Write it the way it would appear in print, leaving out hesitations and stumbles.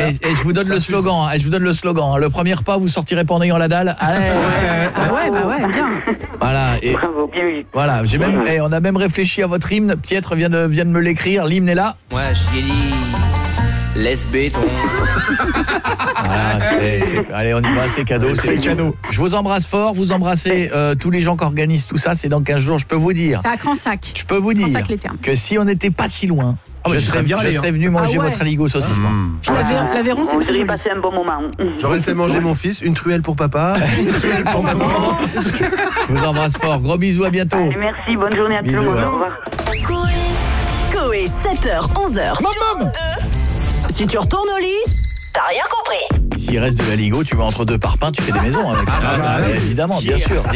Et je vous donne le slogan, le premier repas, vous sortirez pas en ayant la dalle. Allez. Ouais, bien. Voilà, et Bravo, bien vu. voilà, on a même réfléchi à votre hymne. Pietre vient de me l'écrire, l'hymne est là. Ouais, chérie, laisse béton. Voilà, allez, on y va, c'est cadeau. C'est cadeau. Je vous embrasse fort, vous embrassez tous les gens qui organisent tout ça, c'est dans 15 jours, je peux vous dire. C'est à Cransac. Je peux vous dire que si on n'était pas si loin, je serais venu manger votre aligot saucissement. L'Aveyron, c'est très joli. Passé un bon moment. J'aurais fait manger mon fils, une truelle pour papa, une truelle pour maman. Je vous embrasse fort, gros bisous, à bientôt. Allez, merci, bonne journée à tout le monde. Au revoir. Coé, 7h, 11h. Si tu retournes au lit, t'as rien compris. S'il reste de l'aligot, tu vas entre deux parpaings, tu fais des maisons avec. Évidemment, bien sûr.